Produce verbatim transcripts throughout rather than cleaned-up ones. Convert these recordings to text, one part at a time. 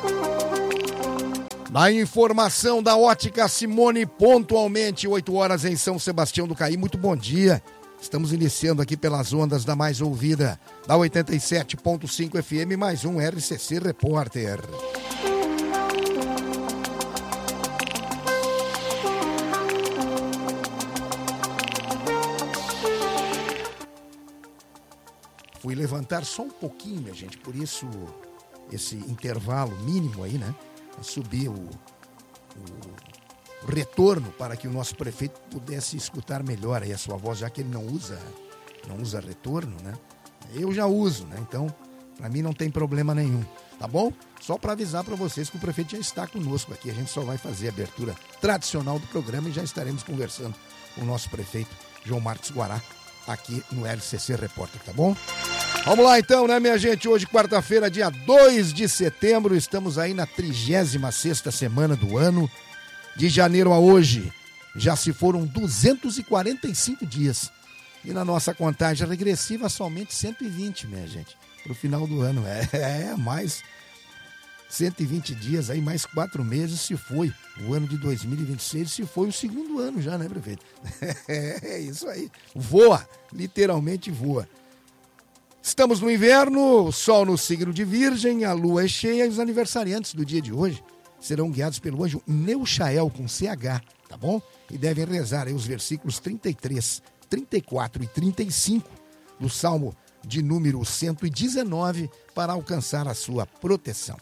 Na informação da Ótica Simone, pontualmente, oito horas em São Sebastião do Caí. Muito bom dia. Estamos iniciando aqui pelas ondas da mais ouvida, da oitenta e sete ponto cinco F M, mais um R C C Repórter. Fui levantar só um pouquinho, minha gente, por isso esse intervalo mínimo aí, né? Subir o, o retorno para que o nosso prefeito pudesse escutar melhor aí a sua voz, já que ele não usa, não usa retorno, né? Eu já uso, né? Então, para mim não tem problema nenhum, tá bom? Só para avisar para vocês que o prefeito já está conosco aqui. A gente só vai fazer a abertura tradicional do programa e já estaremos conversando com o nosso prefeito, João Marcos Guará, aqui no R C C Repórter, tá bom? Vamos lá então, né, minha gente? Hoje, quarta-feira, dia dois de setembro, estamos aí na trigésima sexta semana do ano. De janeiro a hoje, já se foram duzentos e quarenta e cinco dias. E na nossa contagem regressiva, somente cento e vinte, minha gente, para o final do ano. É, é, mais cento e vinte dias, aí mais quatro meses se foi. O ano de dois mil e vinte e seis se foi o segundo ano já, né, prefeito? É isso aí. Voa, literalmente voa. Estamos no inverno, o sol no signo de Virgem, a lua é cheia e os aniversariantes do dia de hoje serão guiados pelo anjo Neuchael com C H, tá bom? E devem rezar aí os versículos trinta e três, trinta e quatro e trinta e cinco do Salmo de número cento e dezenove para alcançar a sua proteção.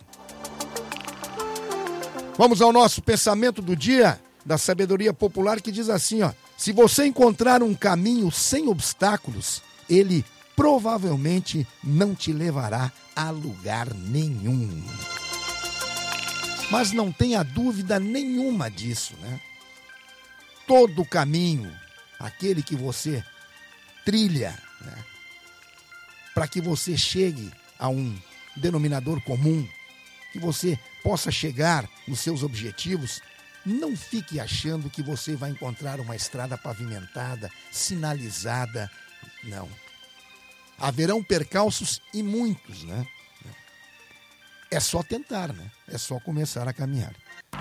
Vamos ao nosso pensamento do dia da sabedoria popular que diz assim, ó: se você encontrar um caminho sem obstáculos, ele provavelmente não te levará a lugar nenhum. Mas não tenha dúvida nenhuma disso, né? Todo caminho, aquele que você trilha, né, para que você chegue a um denominador comum, que você possa chegar nos seus objetivos, não fique achando que você vai encontrar uma estrada pavimentada, sinalizada, não. Haverão percalços e muitos, né? É só tentar, né? É só começar a caminhar.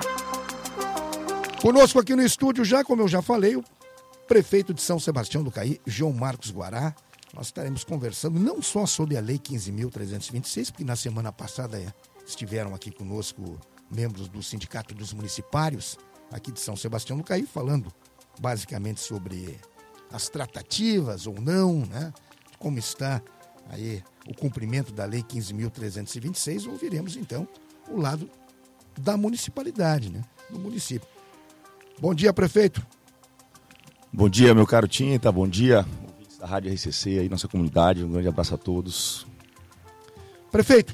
Conosco aqui no estúdio, já como eu já falei, o prefeito de São Sebastião do Caí, João Marcos Guará. Nós estaremos conversando não só sobre a Lei quinze mil trezentos e vinte e seis, porque na semana passada estiveram aqui conosco membros do Sindicato dos Municipários, aqui de São Sebastião do Caí, falando basicamente sobre as tratativas ou não, né? Como está aí o cumprimento da Lei quinze mil trezentos e vinte e seis, ouviremos então o lado da municipalidade, né? Do município. Bom dia, prefeito. Bom dia, meu caro Tinta, bom dia, ouvintes da Rádio R C C, aí nossa comunidade, um grande abraço a todos. Prefeito,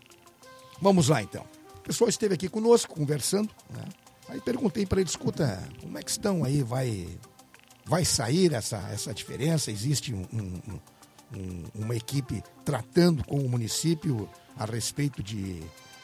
vamos lá então. O pessoal esteve aqui conosco, conversando, né? Aí perguntei para ele, escuta, como é que estão aí, vai, vai sair essa, essa diferença? Existe um... um, um Um, uma equipe tratando com o município a respeito de,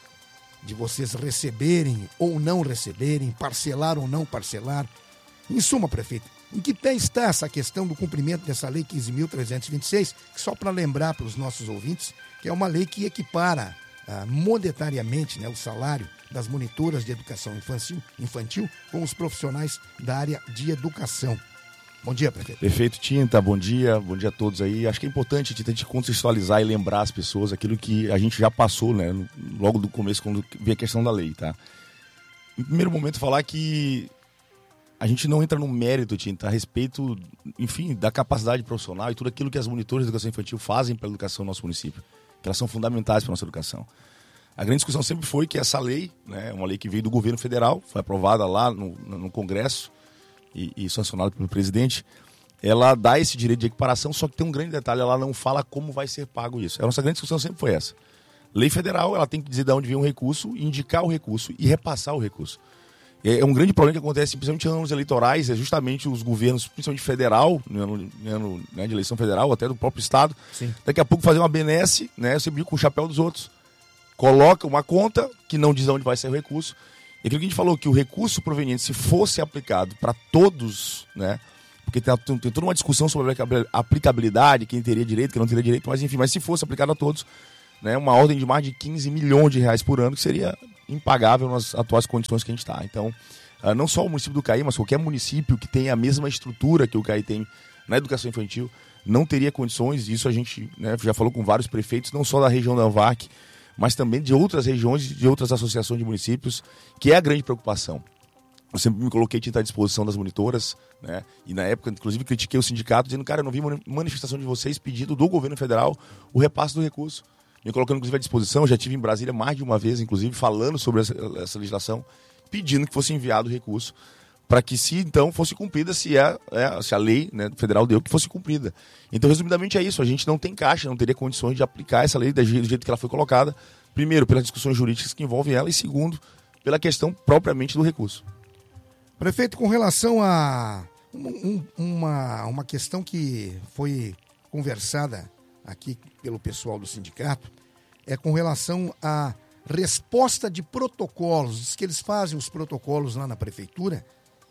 de vocês receberem ou não receberem, parcelar ou não parcelar. Em suma, prefeito, em que pé está essa questão do cumprimento dessa Lei quinze mil trezentos e vinte e seis, que só para lembrar para os nossos ouvintes, que é uma lei que equipara ah, monetariamente, né, o salário das monitoras de educação infantil, infantil com os profissionais da área de educação. Bom dia, prefeito. Prefeito Tinta, bom dia, bom dia a todos aí. Acho que é importante a gente contextualizar e lembrar as pessoas aquilo que a gente já passou, né, logo do começo, quando veio a questão da lei, tá? Em primeiro momento, falar que a gente não entra no mérito, Tinta, a respeito, enfim, da capacidade profissional e tudo aquilo que as monitoras de educação infantil fazem para a educação do nosso município, que elas são fundamentais para a nossa educação. A grande discussão sempre foi que essa lei, né, uma lei que veio do governo federal, foi aprovada lá no, no Congresso, E, e sancionado pelo presidente, ela dá esse direito de equiparação, só que tem um grande detalhe, ela não fala como vai ser pago isso. A nossa grande discussão sempre foi essa. Lei federal, ela tem que dizer de onde vem o recurso, indicar o recurso e repassar o recurso. É um grande problema que acontece, principalmente em anos eleitorais, é justamente os governos, principalmente federal, no ano, no ano né, de eleição federal, até do próprio estado, Sim. daqui a pouco fazer uma benesse, né, você briga com o chapéu dos outros. Coloca uma conta que não diz de onde vai sair o recurso. E aquilo que a gente falou, que o recurso proveniente, se fosse aplicado para todos, né? Porque tem, tem toda uma discussão sobre a aplicabilidade, quem teria direito, quem não teria direito, mas enfim, mas se fosse aplicado a todos, né? Uma ordem de mais de quinze milhões de reais por ano, que seria impagável nas atuais condições que a gente está. Então, uh, não só o município do Cai, mas qualquer município que tenha a mesma estrutura que o Cai tem na educação infantil, não teria condições. Isso a gente, né, já falou com vários prefeitos, não só da região da ANVAC, mas também de outras regiões, de outras associações de municípios, que é a grande preocupação. Eu sempre me coloquei à disposição das monitoras, né? E na época, inclusive, critiquei o sindicato, dizendo, cara, eu não vi manifestação de vocês pedindo do governo federal o repasse do recurso. Me colocando, inclusive, à disposição, já estive em Brasília mais de uma vez, inclusive, falando sobre essa, essa legislação, pedindo que fosse enviado o recurso, para que, se então, fosse cumprida, se, é, é, se a lei, né, federal deu, que fosse cumprida. Então, resumidamente, é isso. A gente não tem caixa, não teria condições de aplicar essa lei do jeito que ela foi colocada, primeiro, pelas discussões jurídicas que envolvem ela, e segundo, pela questão propriamente do recurso. Prefeito, com relação a um, uma, uma questão que foi conversada aqui pelo pessoal do sindicato, é com relação à resposta de protocolos. Diz que eles fazem os protocolos lá na prefeitura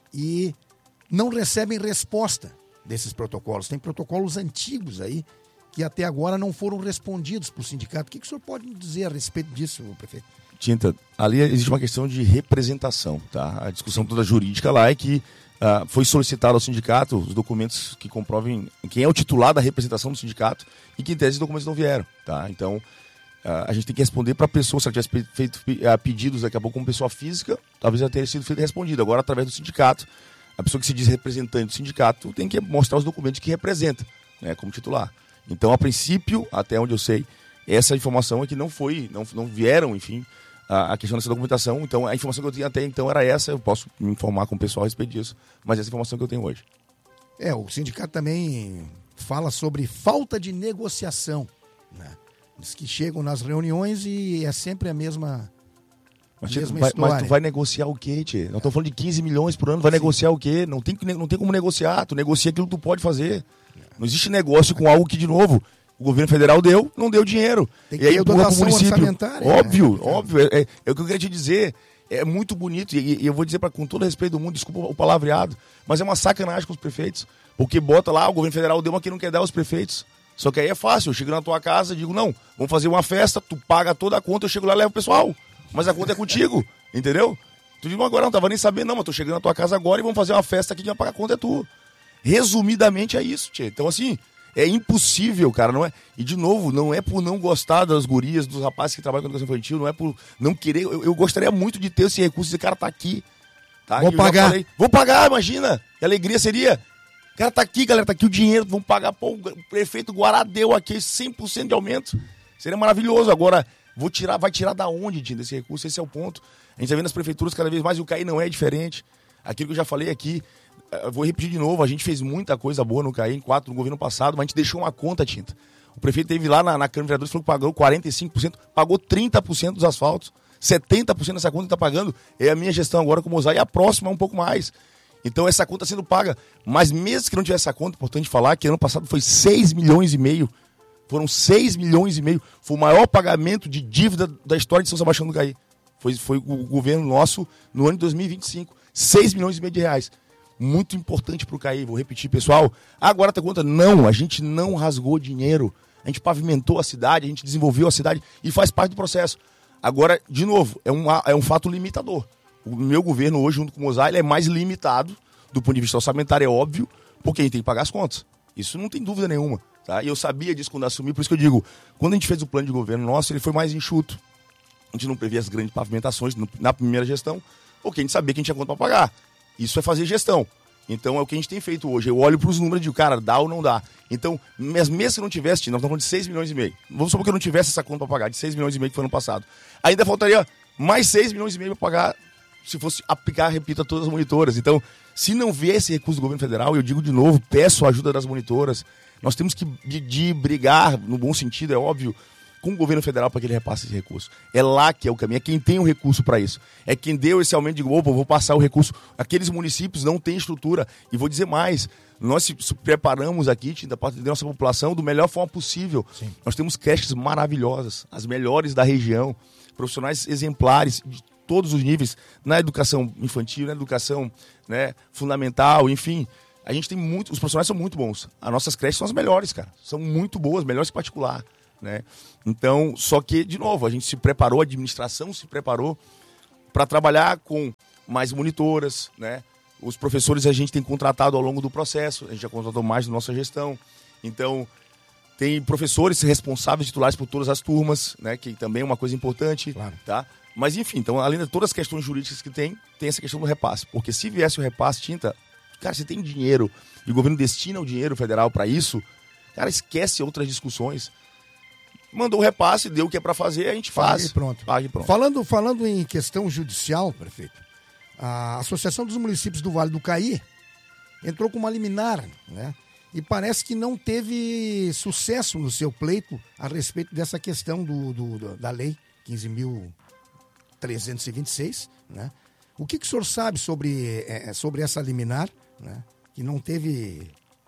e não recebem resposta desses protocolos. Tem protocolos antigos aí que até agora não foram respondidos por sindicato. O que, que o senhor pode me dizer a respeito disso, prefeito? Tinta, ali existe uma questão de representação, tá? A discussão toda jurídica lá é que uh, foi solicitado ao sindicato os documentos que comprovem quem é o titular da representação do sindicato e que em tese os documentos não vieram, tá? Então, uh, a gente tem que responder para a pessoa, se ela tivesse feito uh, pedidos daqui a pouco como pessoa física, talvez já tenha sido feito respondido. Agora, através do sindicato, a pessoa que se diz representante do sindicato tem que mostrar os documentos que representa, né, como titular. Então, a princípio, até onde eu sei, essa informação é que não foi, não, não vieram, enfim, a questão dessa documentação. Então, a informação que eu tinha até então era essa. Eu posso me informar com o pessoal a respeito disso, mas essa é a informação que eu tenho hoje. É, o sindicato também fala sobre falta de negociação, né? Diz que chegam nas reuniões e é sempre a mesma, mas, a mesma vai, história. Mas tu vai negociar o quê, tchê? Nós estamos falando de quinze milhões por ano, vai Sim. negociar o quê? Não tem, não tem como negociar, tu negocia aquilo que tu pode fazer. Não existe negócio com algo que, de novo, o governo federal deu, não deu dinheiro. Tem que e aí empurra para o município. Óbvio, né? óbvio. É, é, é o que eu queria te dizer. É muito bonito. E, e eu vou dizer pra, com todo respeito do mundo, desculpa o palavreado, mas é uma sacanagem com os prefeitos. Porque bota lá, o governo federal deu, mas quem não quer dar aos prefeitos. Só que aí é fácil. Eu chego na tua casa e digo, não, vamos fazer uma festa, tu paga toda a conta, eu chego lá e levo o pessoal. Mas a conta é contigo, entendeu? Tu diz, agora não tava nem sabendo, não, mas tô chegando na tua casa agora e vamos fazer uma festa aqui, quem vai pagar a conta é tu. Resumidamente é isso, tchê. Então, assim, é impossível, cara, não é? E, de novo, não é por não gostar das gurias, dos rapazes que trabalham com educação infantil, não é por não querer. Eu, eu gostaria muito de ter esse recurso, esse cara tá aqui. Tá? Vou pagar. Falei, vou pagar, imagina. Que alegria seria. O cara tá aqui, galera, tá aqui o dinheiro, vamos pagar. Pô, o prefeito Guará deu aqui cem por cento de aumento. Seria maravilhoso. Agora, vou tirar, vai tirar da onde, Tim, desse recurso? Esse é o ponto. A gente tá vendo as prefeituras cada vez mais, e o Cai não é diferente. Aquilo que eu já falei aqui. Eu vou repetir de novo, a gente fez muita coisa boa no Cai, em quatro no governo passado, mas a gente deixou uma conta, Tinta. O prefeito teve lá na, na Câmara de Vereadores, falou que pagou quarenta e cinco por cento, pagou trinta por cento dos asfaltos, setenta por cento dessa conta que está pagando é a minha gestão agora com o Mosaic, e a próxima é um pouco mais. Então essa conta está sendo paga. Mas mesmo que não tivesse essa conta, é importante falar que ano passado foi seis milhões e meio. Foram seis milhões e meio. Foi o maior pagamento de dívida da história de São Sebastião do Cai. Foi, foi o governo nosso no ano de dois mil e vinte e cinco. seis milhões e meio de reais. Muito importante para o Cai, vou repetir, pessoal. Agora tá conta? Não, a gente não rasgou dinheiro. A gente pavimentou a cidade, a gente desenvolveu a cidade e faz parte do processo. Agora, de novo, é um, é um fato limitador. O meu governo hoje, junto com o Mosaic, é mais limitado do ponto de vista orçamentário, é óbvio, porque a gente tem que pagar as contas. Isso não tem dúvida nenhuma. Tá? E eu sabia disso quando assumi, por isso que eu digo, quando a gente fez o plano de governo nosso, ele foi mais enxuto. A gente não previa as grandes pavimentações na primeira gestão, porque a gente sabia que a gente tinha conta para pagar. Isso é fazer gestão. Então é o que a gente tem feito hoje. Eu olho para os números e digo, cara, dá ou não dá. Então, mesmo se não tivesse, nós estamos falando de seis milhões e meio. Vamos supor que eu não tivesse essa conta para pagar, de seis milhões e meio que foi ano passado. Ainda faltaria mais seis milhões e meio para pagar, se fosse aplicar, repito, a todas as monitoras. Então, se não vier esse recurso do governo federal, eu digo de novo, peço a ajuda das monitoras. Nós temos que de, de brigar, no bom sentido, é óbvio, com o governo federal para que ele repasse esse recurso. É lá que é o caminho, é quem tem o recurso para isso. É quem deu esse aumento de, opa, vou passar o recurso. Aqueles municípios não têm estrutura. E vou dizer mais, nós se preparamos aqui, da parte da nossa população, da melhor forma possível. Sim. Nós temos creches maravilhosas, as melhores da região, profissionais exemplares de todos os níveis, na educação infantil, na educação, né, fundamental, enfim. A gente tem muito, os profissionais são muito bons. As nossas creches são as melhores, cara. São muito boas, melhores que particular. Né? Então, só que, de novo, a gente se preparou, a administração se preparou para trabalhar com mais monitoras, né? Os professores a gente tem contratado ao longo do processo, a gente já contratou mais na nossa gestão. Então, tem professores responsáveis titulares por todas as turmas, né? Que também é uma coisa importante, Claro. tá? Mas, enfim, então, além de todas as questões jurídicas que tem, tem essa questão do repasse. Porque se viesse o repasse, Tinta, cara, você tem dinheiro e o governo destina o dinheiro federal para isso, cara, esquece outras discussões. Mandou o repasse, deu o que é para fazer, a gente faz. Pague e pronto. Pague e pronto. Falando, falando em questão judicial, prefeito, a Associação dos Municípios do Vale do Caí entrou com uma liminar, né? E parece que não teve sucesso no seu pleito a respeito dessa questão do, do, do- da lei quinze mil trezentos e vinte e seis, né? O que, que o senhor sabe sobre, eh, sobre essa liminar, né? Que não teve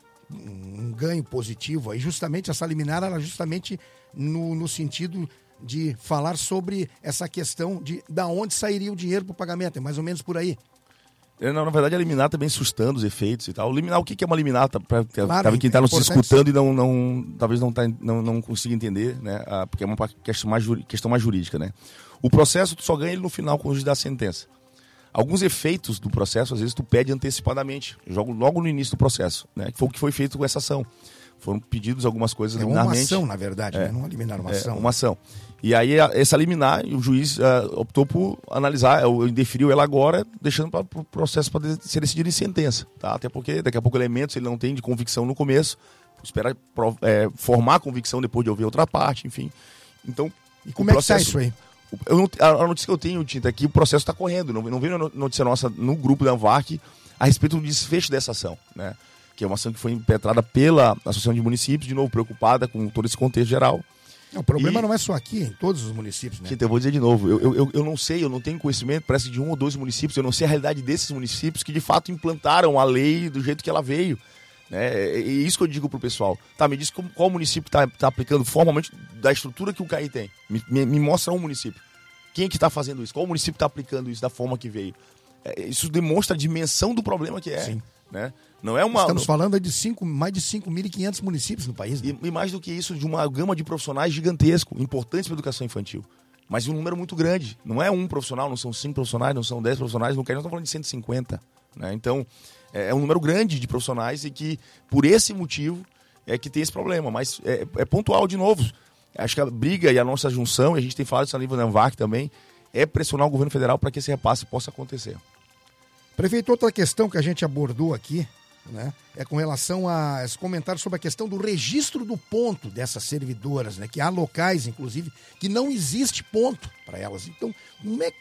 um um ganho positivo aí, justamente essa liminar era justamente no, no sentido de falar sobre essa questão de da onde sairia o dinheiro para o pagamento, é mais ou menos por aí. É, não, na verdade, a liminar também sustando os efeitos e tal. Liminar, o que que é uma liminar? Tá, pra, pra, Claro, talvez quem está é nos importante. escutando e não, não, talvez não, tá, não, não consiga entender, né? Ah, porque é uma questão mais, juri- questão mais jurídica, né? O processo, tu só ganha ele no final, quando o juiz dá a sentença. Alguns efeitos do processo, às vezes, tu pede antecipadamente, jogo logo no início do processo, né? Que foi o que foi feito com essa ação. Foram pedidos algumas coisas É uma liminarmente. ação, na verdade, É. né? Não eliminar uma É, ação. uma ação. E aí, a- essa liminar, o juiz ah, optou por analisar, ou indeferiu ela agora, deixando para o processo para ser decidido em sentença. Tá? Até porque, daqui a pouco, elementos ele não tem de convicção no começo, espera prov- é, formar a convicção depois de ouvir outra parte, enfim. Então, E como é que tá isso aí? eu não- a a notícia que eu tenho, Tinta, é que o processo está correndo. Não, não veio no- notícia nossa no grupo da ANVAC a respeito do desfecho dessa ação, né? Que é uma ação que foi impetrada pela Associação de Municípios, de novo, preocupada com todo esse contexto geral. Não, o problema E- não é só aqui, em todos os municípios, né? Tinta, eu vou dizer de novo, eu, eu, eu- eu não sei, eu não tenho conhecimento, parece de um ou dois municípios, eu não sei a realidade desses municípios que de fato implantaram a lei do jeito que ela veio. Né? E isso que eu digo pro pessoal. Tá, me diz como- qual município está tá aplicando formalmente da estrutura que o C A I tem. Me, me, me mostra um município. Quem é que está fazendo isso? Qual município está aplicando isso da forma que veio? É, isso demonstra a dimensão do problema que é. Sim. Né? Não é uma. Estamos falando de cinco, mais de cinco mil e quinhentos municípios no país, né? E, e mais do que isso, de uma gama de profissionais gigantesco, importantes para a educação infantil. Mas um número muito grande. Não é um profissional, não são cinco profissionais, não são dez profissionais, não quer, nós estamos falando de cento e cinquenta. Né? Então, é, é um número grande de profissionais e que, por esse motivo, é que tem esse problema. Mas é, é pontual de novo. Acho que a briga e a nossa junção, e a gente tem falado isso na nível da ANVAC também, é pressionar o governo federal para que esse repasse possa acontecer. Prefeito, outra questão que a gente abordou aqui, né, é com relação a esse comentário sobre a questão do registro do ponto dessas servidoras, né, que há locais, inclusive, que não existe ponto para elas. Então, como é,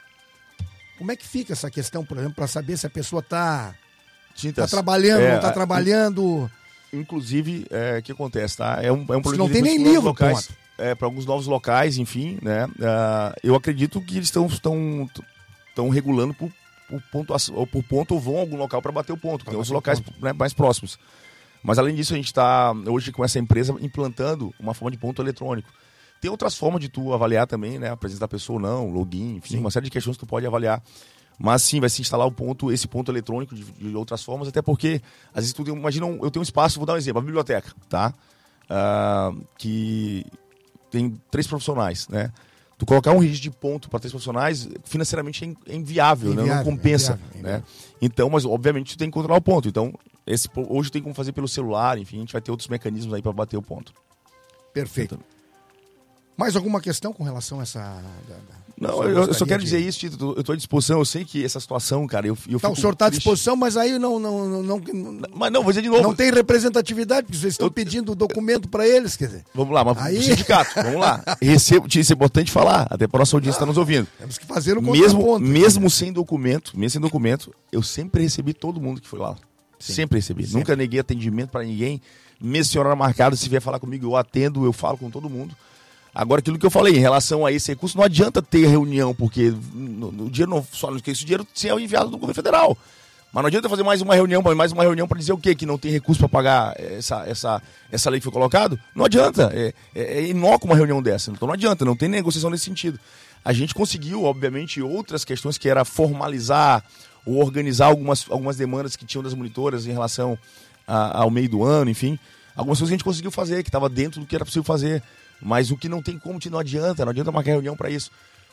como é que fica essa questão, por exemplo, para saber se a pessoa está Tintas, trabalhando, é, não está a- trabalhando? Inclusive, é, o que acontece, tá? É um, é um problema não tem de nem alguns livro, locais, ponto. é, para alguns novos locais, enfim, né? Ah, eu acredito que eles estão estão estão regulando por, por ponto ou por ponto ou vão a algum local para bater o ponto, que Pra tem os bater o locais, né, mais próximos. Mas além disso, a gente está hoje com essa empresa implantando uma forma de ponto eletrônico. Tem outras formas de tu avaliar também, né? A presença da pessoa ou não, login, enfim, Sim. uma série de questões que tu pode avaliar. Mas sim, vai se instalar o ponto, esse ponto eletrônico de, de outras formas, até porque, às vezes, tu tem, imagina, um- eu tenho um espaço, vou dar um exemplo, a biblioteca, tá? Ah, que tem três profissionais, né? Tu colocar um registro de ponto para três profissionais, financeiramente é in- é inviável, né? Não Inviável, compensa, inviável, inviável. né? Então, mas obviamente tu tem que controlar o ponto. Então, esse, po- hoje tem como fazer pelo celular, enfim, a gente vai ter outros mecanismos aí para bater o ponto. Perfeito. Mais alguma questão com relação a essa... da- da- Não, o senhor eu, eu só gostaria quero de- dizer isso, Tito, eu estou à disposição, eu sei que essa situação, cara, eu, eu Então, fico o senhor está à triste. disposição, mas aí não, não, não, não, não, Mas não, vou dizer de novo. não tem representatividade, porque vocês estão Eu- pedindo documento para eles, quer dizer. Vamos lá, mas Aí- o sindicato, vamos lá. Recebo, isso é importante falar, até para a nossa audiência estar nos ouvindo. Temos que fazer um Mesmo, contraponto. mesmo sem documento, mesmo sem documento, eu sempre recebi todo mundo que foi lá. Sim. Sempre recebi. Sempre. Nunca neguei atendimento para ninguém. Mesmo sem horário marcado, se vier falar comigo, eu atendo, eu falo com todo mundo. Agora, aquilo que eu falei, em relação a esse recurso, não adianta ter reunião, porque no, no dinheiro não só que esse dinheiro é enviado do governo federal. Mas não adianta fazer mais uma reunião, mais uma reunião para dizer o quê? Que não tem recurso para pagar essa, essa, essa lei que foi colocada? Não adianta. É, é, é inócuo uma reunião dessa. Então não adianta, não tem negociação nesse sentido. A gente conseguiu, obviamente, outras questões que era formalizar ou organizar algumas, algumas demandas que tinham das monitoras em relação a, ao meio do ano, enfim. Algumas coisas que a gente conseguiu fazer, que estava dentro do que era possível fazer. Mas o que não tem como, não adianta, não adianta marcar reunião para isso.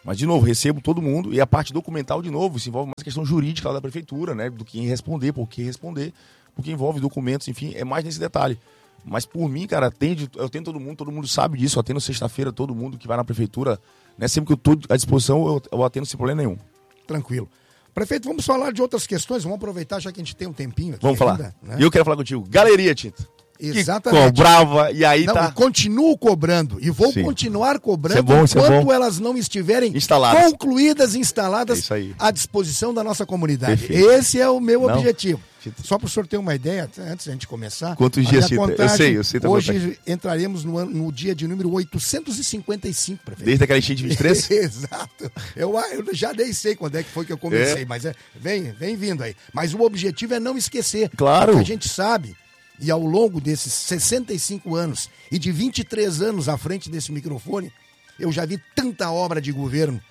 Mas, de novo, recebo todo mundo. E a parte documental, de novo, se envolve mais a questão jurídica lá da prefeitura, né? Do que responder, por que responder, porque envolve documentos, enfim, é mais nesse detalhe. Mas, por mim, cara, atende, eu atendo todo mundo, todo mundo sabe disso. Eu atendo sexta-feira todo mundo que vai na prefeitura. Né? Sempre que eu estou à disposição, eu, eu atendo sem problema nenhum. Tranquilo. Prefeito, vamos falar de outras questões. Vamos aproveitar, já que a gente tem um tempinho aqui. Vamos ainda, falar. Né? E eu quero falar contigo. Galeria, Tinta. Exatamente. Que cobrava, e aí não, tá... E continuo cobrando. E vou Sim. continuar cobrando isso é bom, isso enquanto é bom. elas não estiverem instaladas. concluídas, instaladas é isso aí. à disposição da nossa comunidade. Perfeito. Esse é o meu não. objetivo. Só para o senhor ter uma ideia, antes da gente começar... Quantos dias, Tinta? Eu sei, eu sei. Hoje contagem. entraremos no, no dia de número oitocentos e cinquenta e cinco, prefeito. Desde aquela enchente de vinte e três? Exato. Eu, eu já nem sei quando é que foi que eu comecei, é. mas é, vem, vem vindo aí. Mas o objetivo é não esquecer. Claro. Porque a gente sabe... E ao longo desses sessenta e cinco anos e de vinte e três anos à frente desse microfone, eu já vi tanta obra de governo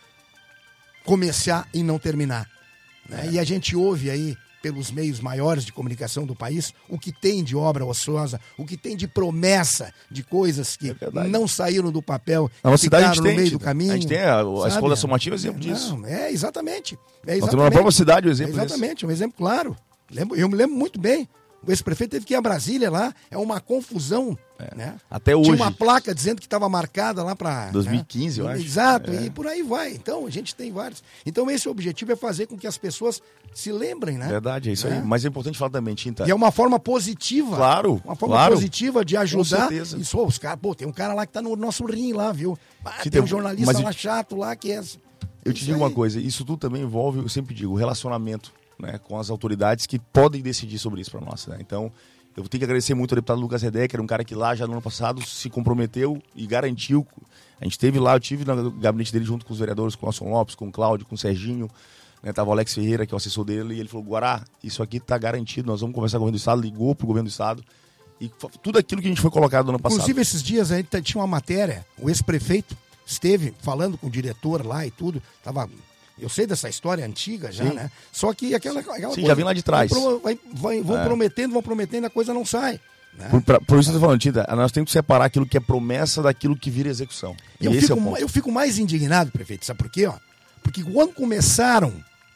começar e não terminar. Né? É. E a gente ouve aí, pelos meios maiores de comunicação do país, o que tem de obra ociosa, o que tem de promessa de coisas que é não saíram do papel, na nossa cidade a gente no tem, meio do caminho. A gente tem a, a escola Somativa, exemplo disso. Não, é, exatamente. É exatamente. Nós temos na própria cidade o exemplo é exatamente, disso. Um exemplo claro. Eu me lembro muito bem. O ex-prefeito teve que ir a Brasília lá, é uma confusão, é. né? Até hoje. Tinha uma placa dizendo que estava marcada lá para... dois mil e quinze, né? eu acho. Exato, é. e por aí vai. Então, a gente tem vários. Então, esse objetivo é fazer com que as pessoas se lembrem, né? Verdade, é isso né? aí. Mas é importante falar também, Tinta. E é uma forma positiva. Claro, Uma forma claro. positiva de ajudar. Com certeza. Isso, os cara, pô, tem um cara lá que tá no nosso rim lá, viu? Ah, Tinta, tem um jornalista mas lá eu... chato lá que é... Eu te digo aí. Uma coisa, isso tudo também envolve, eu sempre digo, o relacionamento, né, com as autoridades que podem decidir sobre isso para nós, né? Então... Eu tenho que agradecer muito ao deputado Lucas Redecker, um cara que lá já no ano passado se comprometeu e garantiu. A gente esteve lá, eu estive no gabinete dele junto com os vereadores, com o Nelson Lopes, com o Cláudio, com o Serginho, né, tava o Alex Ferreira, que é o assessor dele, e ele falou, Guará, isso aqui está garantido, nós vamos conversar com o governo do Estado, ligou para o governo do Estado, e tudo aquilo que a gente foi colocado no ano passado. Inclusive, esses dias a gente tinha uma matéria, o ex-prefeito esteve falando com o diretor lá e tudo, tava... Eu sei dessa história antiga já, Sim. né? Só que aquela, aquela Sim, coisa... já vem lá de trás. Vai, vai, vai, vão é. prometendo, vão prometendo, a coisa não sai. Né? Por, pra, por isso que eu tô falando, Tinta, nós temos que separar aquilo que é promessa daquilo que vira execução. E eu, esse fico, é o ponto. eu fico mais indignado, prefeito, sabe por quê? Ó? Porque quando começaram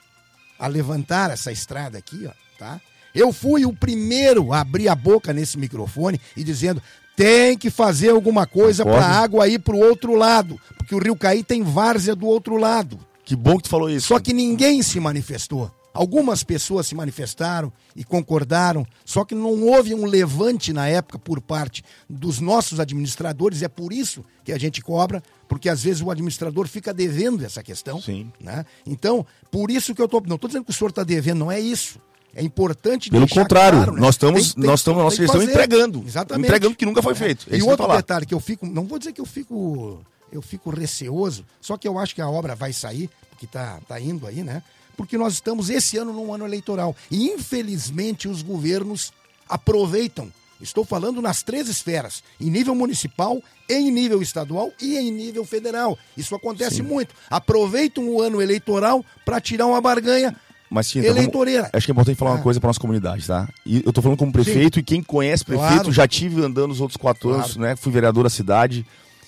a levantar essa estrada aqui, ó, tá? Eu fui o primeiro a abrir a boca nesse microfone e dizendo... Tem que fazer alguma coisa para a água ir para o outro lado, porque o Rio Caí tem várzea do outro lado. Que bom que tu falou isso. Só que ninguém se manifestou. Algumas pessoas se manifestaram e concordaram, só que não houve um levante na época por parte dos nossos administradores. É por isso que a gente cobra, porque às vezes o administrador fica devendo essa questão. Sim. Né? Então, por isso que eu estou... Não estou dizendo que o senhor está devendo, não é isso. É importante Pelo deixar contrário, claro, né? nós estamos, tem, tem, nós estamos na nossa gestão entregando. Exatamente. Entregando o que nunca foi feito. É e outro detalhe que eu fico, não vou dizer que eu fico, eu fico receoso, só que eu acho que a obra vai sair, porque está tá indo aí, né? Porque nós estamos esse ano num ano eleitoral. E infelizmente os governos aproveitam. Estou falando nas três esferas, em nível municipal, em nível estadual e em nível federal. Isso acontece Sim. muito. Aproveitam o ano eleitoral para tirar uma barganha. Mas, Tinta, eleitoreira. Vamos, acho que é importante falar ah. uma coisa para nossa comunidade, tá? E eu tô falando como prefeito Sim. e quem conhece prefeito, claro. já tive andando os outros quatro claro. anos, né? Fui vereador da cidade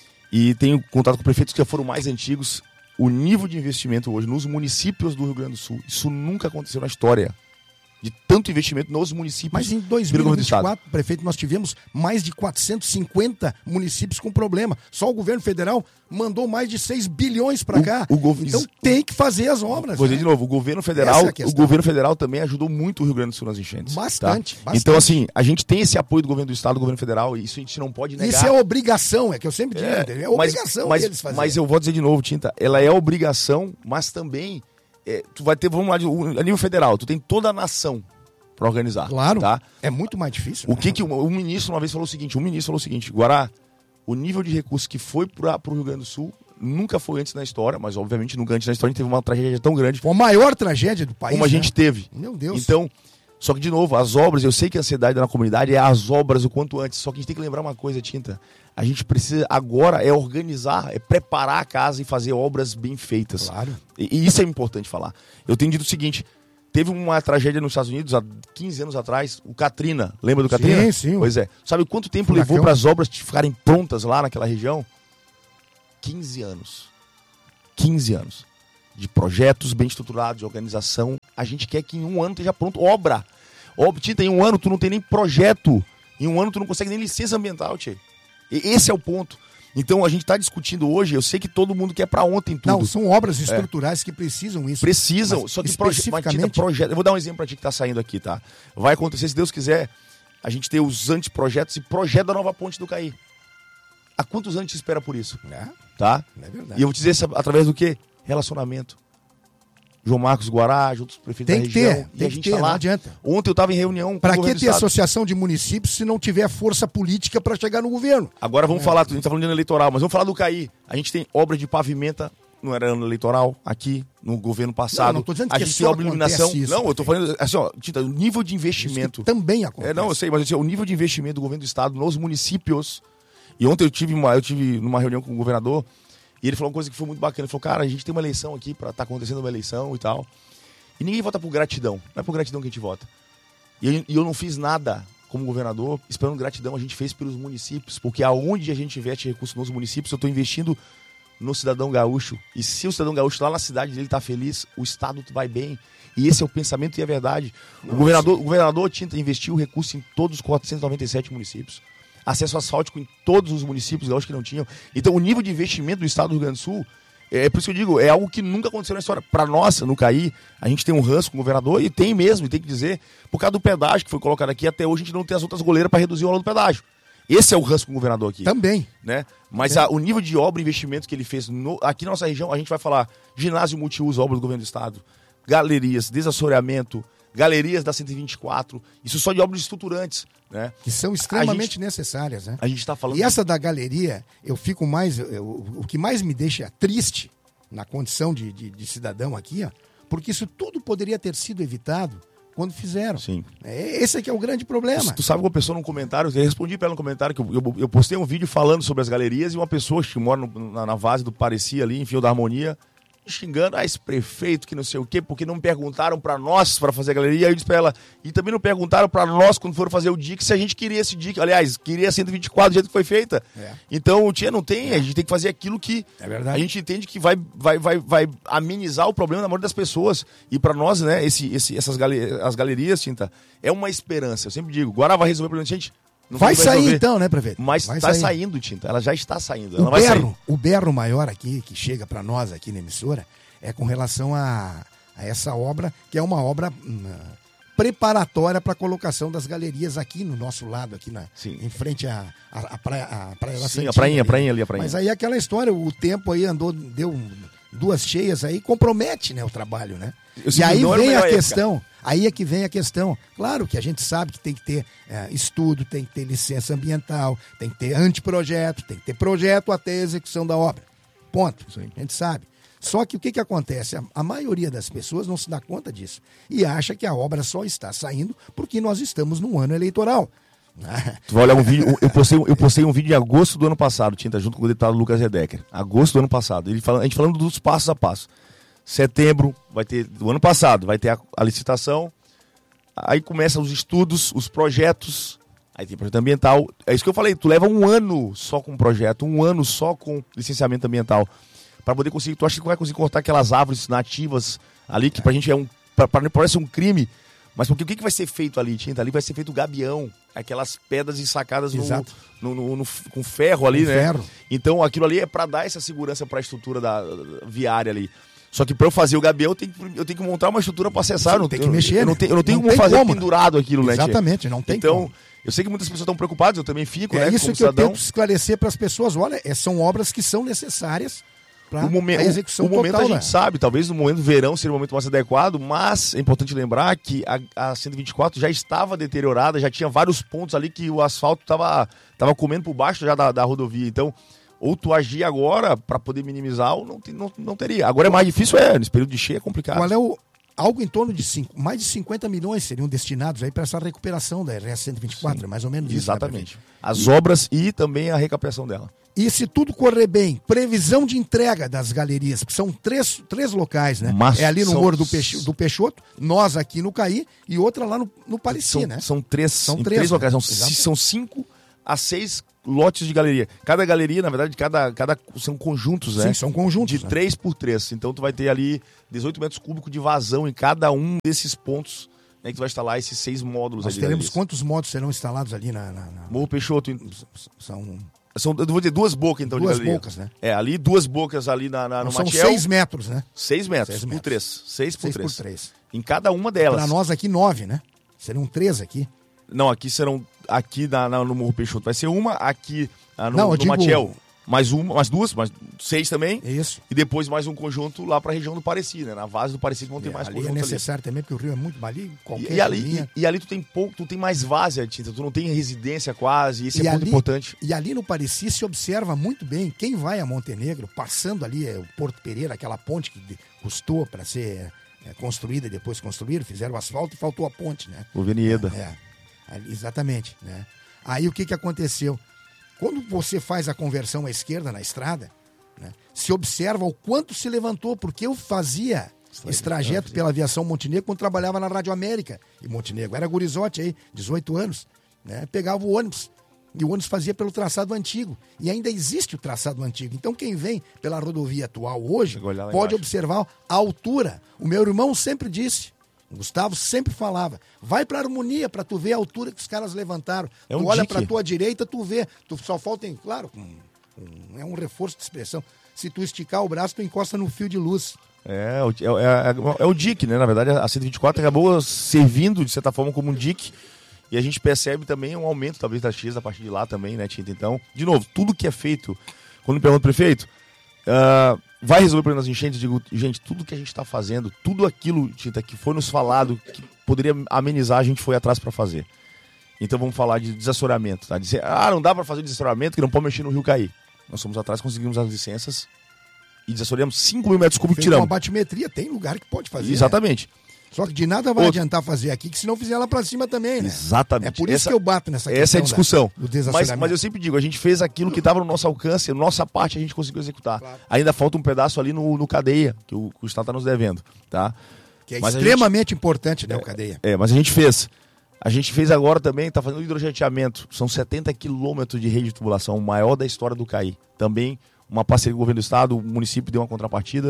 e tenho contato com prefeitos que já foram mais antigos. O nível de investimento hoje nos municípios do Rio Grande do Sul, isso nunca aconteceu na história. De tanto investimento nos municípios. Mas em dois mil e vinte e quatro, prefeito, nós tivemos mais de quatrocentos e cinquenta municípios com problema. Só o governo federal mandou mais de seis bilhões para cá. O gov... Então tem que fazer as obras. Vou dizer né? de novo, o governo federal, é o governo federal também ajudou muito o Rio Grande do Sul nas enchentes. Bastante, tá? bastante. Então assim, a gente tem esse apoio do governo do estado, do governo federal, e isso a gente não pode negar. Isso é obrigação, é que eu sempre digo, é, é obrigação mas, deles fazerem. Mas eu vou dizer de novo, Tinta, ela é obrigação, mas também é, tu vai ter, vamos lá, a nível federal, tu tem toda a nação para organizar. Claro, tá? É muito mais difícil. O que que o, o ministro uma vez falou o seguinte, o ministro falou o seguinte, Guará, o nível de recursos que foi para o Rio Grande do Sul nunca foi antes na história, mas obviamente nunca antes na história a gente teve uma tragédia tão grande. Foi a maior tragédia do país. Como a gente né? teve. Meu Deus. Então, só que de novo, as obras, eu sei que a ansiedade da comunidade é as obras o quanto antes, só que a gente tem que lembrar uma coisa, Tinta, a gente precisa agora é organizar, é preparar a casa e fazer obras bem feitas. Claro. E, e isso é importante falar. Eu tenho dito o seguinte, teve uma tragédia nos Estados Unidos há quinze anos atrás, o Katrina. Lembra do Katrina? Sim, sim. Pois é. Sabe quanto tempo Furacão. levou para as obras ficarem prontas lá naquela região? quinze anos. quinze anos. De projetos bem estruturados, de organização. A gente quer que em um ano esteja pronto obra. Obra, Tinta, em um ano tu não tem nem projeto. Em um ano tu não consegue nem licença ambiental, tchê. E esse é o ponto. Então a gente está discutindo hoje, eu sei que todo mundo quer para ontem tudo. Não, são obras estruturais é. que precisam isso. Precisam, mas só que especificamente... proje... projeto. Eu vou dar um exemplo para ti que está saindo aqui, tá? Vai acontecer, se Deus quiser, a gente ter os anteprojetos e projeto da nova ponte do Caí. Há quantos anos te espera por isso? É, tá? É verdade. E eu vou te dizer através do quê? Relacionamento. João Marcos Guará, outros prefeitos tem da que região. Ter, e tem a gente que ter, tá lá. não adianta. Ontem eu estava em reunião com pra o governo que ter associação de municípios se não tiver força política para chegar no governo? Agora vamos é. falar, a gente está falando de ano eleitoral, mas vamos falar do Caí. A gente tem obra de pavimenta, não era ano eleitoral, aqui, no governo passado. Não, não tô dizendo a que gente tem obra de iluminação. Isso, não, eu estou falando, assim, ó, Tinta, o nível de investimento. Também acontece. É, não, eu sei, mas assim, o nível de investimento do governo do estado nos municípios. E ontem eu tive uma, eu tive numa reunião com o governador, e ele falou uma coisa que foi muito bacana. Ele falou, cara, a gente tem uma eleição aqui, para tá acontecendo uma eleição e tal. E ninguém vota por gratidão. Não é por gratidão que a gente vota. E eu, e eu não fiz nada como governador esperando gratidão. A gente fez pelos municípios. Porque aonde a gente investe recursos nos municípios, eu estou investindo no cidadão gaúcho. E se o cidadão gaúcho lá na cidade dele está feliz, o estado vai bem. E esse é o pensamento e a verdade. O governador, o governador Tinta investiu recurso em todos os quatrocentos e noventa e sete municípios. Acesso asfáltico em todos os municípios gaúchos que não tinham. Então o nível de investimento do estado do Rio Grande do Sul... É por isso que eu digo, é algo que nunca aconteceu na história. Para nós, no Caí, a gente tem um ranço com o governador, e tem mesmo, e tem que dizer, por causa do pedágio que foi colocado aqui, até hoje a gente não tem as outras goleiras para reduzir o valor do pedágio. Esse é o ranço com o governador aqui. Também. Né? Mas a, o nível de obra e investimento que ele fez no, aqui na nossa região, a gente vai falar ginásio multiuso, obra do governo do estado, galerias, desassoreamento, galerias da cento e vinte e quatro, isso só de obras estruturantes. Né? Que são extremamente gente, necessárias, né? A gente está falando... E essa da galeria, eu fico mais... Eu, o que mais me deixa triste na condição de, de, de cidadão aqui, ó, porque isso tudo poderia ter sido evitado quando fizeram. Sim. É, esse é que é o grande problema. Tu, tu sabe que uma pessoa num comentário, eu respondi para ela no comentário, que eu, eu, eu postei um vídeo falando sobre as galerias, e uma pessoa que mora no, na, na Vase do Parecia ali, em Fio da Harmonia, xingando, ah, esse prefeito que não sei o quê, porque não perguntaram para nós para fazer a galeria. Aí eu disse para ela, e também não perguntaram para nós quando foram fazer o D I C se a gente queria esse D I C. Aliás, queria cento e vinte e quatro do jeito que foi feita. É. Então, tia, não tem, a gente tem que fazer aquilo que é verdade. A gente entende que vai, vai, vai, vai amenizar o problema na maioria das pessoas. E para nós, né, esse, esse, essas galerias, as galerias, Tinta, é uma esperança. Eu sempre digo, agora vai resolver o problema, gente. Não vai sair resolver. Então, né, prefeito? Mas está saindo, Tinta. Ela já está saindo. Ela o, vai berro, sair. o berro maior aqui, que chega para nós aqui na emissora, é com relação a, a essa obra, que é uma obra hum, preparatória para a colocação das galerias aqui no nosso lado, aqui na, em frente à, à, à praia, à praia da Sim, Santinha, a prainha, ali. prainha ali, a prainha. Mas aí aquela história, o tempo aí andou, deu duas cheias aí, compromete, né, o trabalho, né? E aí vem a questão, época. aí é que vem a questão. Claro que a gente sabe que tem que ter é, estudo, tem que ter licença ambiental, tem que ter anteprojeto, tem que ter projeto até a execução da obra. Ponto. Sim. A gente sabe. Só que o que, que acontece? A, a maioria das pessoas não se dá conta disso e acha que a obra só está saindo porque nós estamos num ano eleitoral. Tu vai olhar um vídeo, eu postei, eu postei um vídeo em agosto do ano passado, Tinta, junto com o deputado Lucas Redecker. Agosto do ano passado. Ele fala, a gente falando dos passos a passo. Setembro, vai ter, do ano passado, vai ter a, a licitação, aí começam os estudos, os projetos, aí tem projeto ambiental. É isso que eu falei, tu leva um ano só com projeto, um ano só com licenciamento ambiental. Para poder conseguir, tu acha que vai conseguir cortar aquelas árvores nativas ali, que pra gente é um, pra, pra, parece um crime, mas porque o que, que vai ser feito ali, Tinta? Ali vai ser feito gabião, aquelas pedras ensacadas no, no, no, no, com ferro ali, com né? Ferro. Então aquilo ali é para dar essa segurança para a estrutura da, da viária ali. Só que para eu fazer o gabião, eu tenho que, eu tenho que montar uma estrutura para acessar. Sim, eu não, tem que mexer, eu, eu não tenho, eu não tenho não como fazer como, pendurado aquilo, né? Exatamente, não tem então, como. Eu sei que muitas pessoas estão preocupadas, eu também fico, é né? Isso que cidadão. eu tento esclarecer para as pessoas. Olha, são obras que são necessárias para a execução o, o momento total, a gente né? sabe, talvez no momento do verão seria o momento mais adequado, mas é importante lembrar que a, a cento e vinte e quatro já estava deteriorada, já tinha vários pontos ali que o asfalto estava tava comendo por baixo já da, da rodovia. Então, ou tu agir agora para poder minimizar, ou não, não, não teria. Agora é mais difícil, é, nesse período de cheia é complicado. Qual é o... Algo em torno de cinco, mais de cinquenta milhões seriam destinados aí para essa recuperação da R S cento e vinte e quatro, é mais ou menos isso. Exatamente. Né, As obras e também a recaptação dela. E se tudo correr bem, previsão de entrega das galerias, porque são três, três locais, né? Mas é ali no são... Morro do, Peixo, do Peixoto, nós aqui no Caí e outra lá no, no Parecia, são, né? São três, são três, três três locais, né? são, são cinco a seis lotes de galeria. Cada galeria, na verdade, cada, cada, são conjuntos, né? Sim, são conjuntos. De né? três por três. Então tu vai ter ali dezoito metros cúbicos de vazão em cada um desses pontos, né, que tu vai instalar esses seis módulos. Nós ali teremos galeria. Quantos módulos serão instalados ali na... na, na... Morro Peixoto. São... São, eu vou dizer, duas bocas, então, Duas de galeria. bocas, né? É, ali duas bocas ali na, na, no São Matiel. seis metros, né? Seis metros, Seis por metros. três. Seis por Seis três. por três. Em cada uma delas. Para nós aqui, nove, né? Serão três aqui. Não, aqui serão... Aqui na, na, no Morro Peixoto vai ser uma, aqui ah, no, Não, eu no digo- Matiel mais uma, mais duas, mais seis também. Isso. E depois mais um conjunto lá para a região do Pareci, né? Na base do Pareci que vão ter É, mais ali é conjuntos ali. necessário também, porque o rio é muito ali, qualquer E, e ali, linha. e, e ali tu tem pouco, tu tem mais várzea, Tinta, tu não tem residência quase, isso E é muito ali- importante. E ali no Pareci se observa muito bem quem vai a Montenegro, passando ali é, o Porto Pereira, aquela ponte que de- custou para ser é, construída e depois construíram, fizeram o asfalto e faltou a ponte, né? O Venieda. É, ali, exatamente, né? Aí o que que aconteceu? Quando você faz a conversão à esquerda na estrada, né, se observa o quanto se levantou, porque eu fazia esse trajeto pela aviação Montenegro quando trabalhava na Rádio América em Montenegro. Era gurizote aí, dezoito anos, né? Pegava o ônibus e o ônibus fazia pelo traçado antigo. E ainda existe o traçado antigo. Então quem vem pela rodovia atual hoje Chegou lá pode embaixo. observar a altura. O meu irmão sempre disse, o Gustavo sempre falava, vai pra harmonia pra tu ver a altura que os caras levantaram. É um tu olha dique. pra tua direita, tu vê. Tu só falta, em- claro, um- um- é um reforço de expressão. Se tu esticar o braço, tu encosta no fio de luz. É, o- é, é, é o D I C, né? Na verdade, a cento e vinte e quatro acabou servindo, de certa forma, como um D I C. E a gente percebe também um aumento, talvez, da X a partir de lá também, né, Tinta? Então, de novo, tudo que é feito, quando me pergunta, prefeito, ah, vai resolver o problema das enchentes? Eu digo, gente, tudo que a gente está fazendo, tudo aquilo, Tinta, que foi nos falado, que poderia amenizar, a gente foi atrás para fazer. Então vamos falar de desassoreamento, tá? Dizer, ah, não dá para fazer desassoreamento que não pode mexer no rio cair. Nós fomos atrás, conseguimos as licenças e desassoreamos cinco mil metros cúbicos, Feito uma tiramos. batimetria, tem lugar que pode fazer. Exatamente. Né? Só que de nada vai Outro. adiantar fazer aqui, que se não fizer lá pra cima também, né? Exatamente. É por isso Essa- que eu bato nessa questão Essa é a discussão. da- do mas, desassoreamento. mas eu sempre digo, a gente fez aquilo que estava no nosso alcance, nossa parte a gente conseguiu executar. Claro. Ainda falta um pedaço ali no, no cadeia, que o, que o Estado está nos devendo, tá? Que é Mas a extremamente importante, né, o cadeia. É, mas a gente fez. A gente fez agora também, está fazendo hidrojeteamento. São setenta quilômetros de rede de tubulação, o maior da história do C A I. Também uma parceria com o governo do Estado, o município deu uma contrapartida.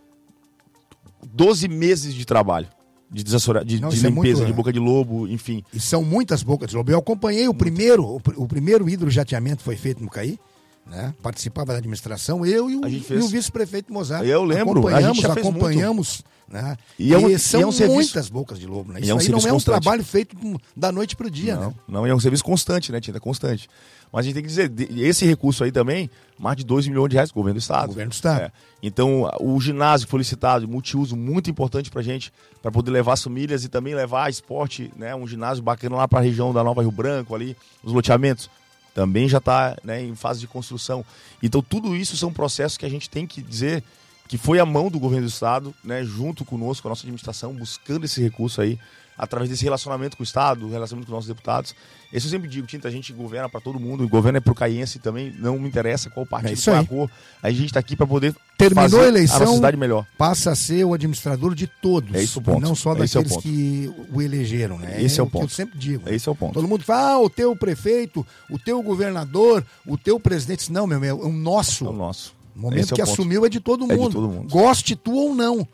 doze meses de trabalho. De, desassora... de, Não, de isso é limpeza, muito, de é. boca de lobo, enfim. E são muitas bocas de lobo. Eu acompanhei o primeiro, o, pr- o primeiro hidrojateamento foi feito no C A I, né? Participava da administração, eu e o, A gente e fez. o vice-prefeito Mozart. Eu lembro, a gente Acompanhamos, já fez acompanhamos, né? E é um- e são é um serviço- muitas bocas de lobo, né? E Isso é um aí não serviço é um constante. trabalho feito com- da noite pro dia, Não, né? não, é um serviço constante, né, Tinta? Constante. Mas a gente tem que dizer, de- esse recurso aí também, mais de dois milhões de reais do governo do Estado. Governo do Estado. É. Então, o ginásio que foi licitado, multiuso, muito importante pra gente, para poder levar as famílias e também levar esporte, né, um ginásio bacana lá pra região da Nova Rio Branco, ali, os loteamentos, também já está, né, em fase de construção. Então, tudo isso são processos que a gente tem que dizer que foi a mão do governo do Estado, né, junto conosco, com a nossa administração, buscando esse recurso aí, através desse relacionamento com o Estado, relacionamento com os nossos deputados. Esse eu sempre digo, Tinta, a gente governa para todo mundo, o governo é pro caiense também, não me interessa qual partido, É isso qual a aí. cor. A gente está aqui para poder Terminou fazer a eleição, nossa cidade melhor. Passa a ser o administrador de todos. É esse o ponto. Não só Esse é o daqueles ponto. que o elegeram, né? Esse é o que eu ponto. sempre digo. Esse é o ponto. Todo mundo fala, ah, o teu prefeito, o teu governador, o teu presidente. Não, meu, é o nosso. É o nosso. O momento Esse é o que ponto. assumiu é de todo É de mundo. todo mundo. Goste tu ou não.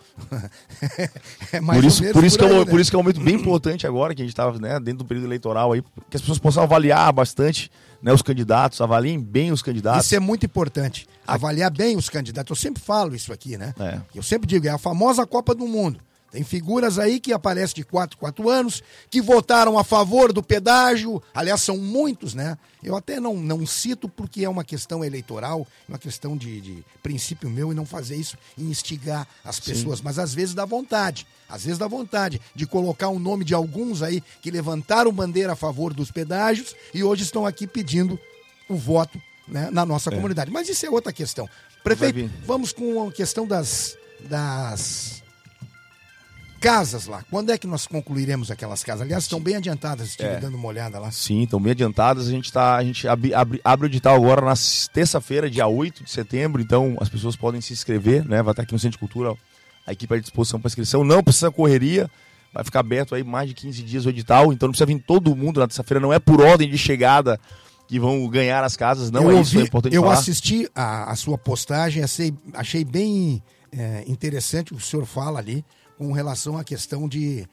É mais Por ou isso, menos por, isso que é aí, um, né? por isso que é um momento bem importante agora, que a gente está, né, dentro do período eleitoral aí, que as pessoas possam avaliar bastante, né, os candidatos, avaliem bem os candidatos. Isso é muito importante. Avaliar bem os candidatos. Eu sempre falo isso aqui, né? É. Eu sempre digo, é a famosa Copa do Mundo. Tem figuras aí que aparecem de quatro, quatro anos, que votaram a favor do pedágio. Aliás, são muitos, né? Eu até não, não cito porque é uma questão eleitoral, uma questão de, de princípio meu e não fazer isso e instigar as pessoas. Mas às vezes dá vontade, às vezes dá vontade de colocar o nome de alguns aí que levantaram bandeira a favor dos pedágios e hoje estão aqui pedindo o voto, né, na nossa É. comunidade. Mas isso é outra questão. Vai Prefeito, vir. vamos com a questão das... das casas lá. Quando é que nós concluiremos aquelas casas? Aliás, estão bem adiantadas, estive É. dando uma olhada lá. Sim, estão bem adiantadas. A gente, tá, a gente abre, abre, abre o edital agora na terça-feira, dia oito de setembro. Então, as pessoas podem se inscrever, né? Vai estar aqui no Centro de Cultura a equipe à disposição para inscrição. Não precisa correria. Vai ficar aberto aí mais de quinze dias o edital. Então, não precisa vir todo mundo na terça-feira. Não é por ordem de chegada que vão ganhar as casas. Não eu é isso, ouvi, é importante eu falar. Eu assisti a, a sua postagem, achei, achei bem é, interessante o que o senhor fala ali com relação à questão de